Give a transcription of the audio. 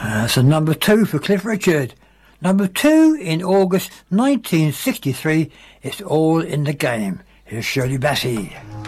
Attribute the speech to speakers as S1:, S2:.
S1: So number 2 for Cliff Richard. Number 2 in August 1963, It's All in the Game. Here's Shirley Bassey.